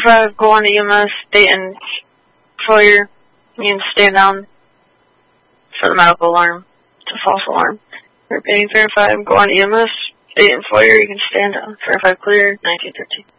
verified, go on to EMS, state and foyer. You can stand down for the medical alarm. It's a false alarm. Repeating, verified, go on to EMS, state and foyer. You can stand down. Verified, clear, 1913.